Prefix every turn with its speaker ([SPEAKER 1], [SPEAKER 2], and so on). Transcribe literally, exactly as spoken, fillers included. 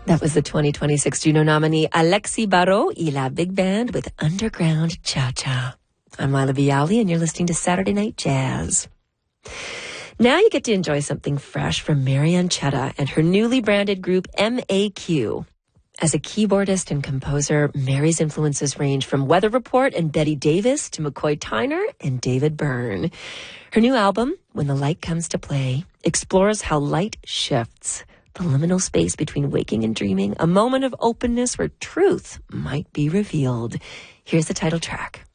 [SPEAKER 1] That was the twenty twenty-six Juno nominee Alexis Barrault y la Big Band with Underground Cha-Cha. I'm Lila Vialli, and you're listening to Saturday Night Jazz. Now you get to enjoy something fresh from Marianne Chetta and her newly branded group M A Q. As a keyboardist and composer, Mary's influences range from Weather Report and Betty Davis to McCoy Tyner and David Byrne. Her new album, When the Light Comes to Play, explores how light shifts, the liminal space between waking and dreaming, a moment of openness where truth might be revealed. Here's the title track.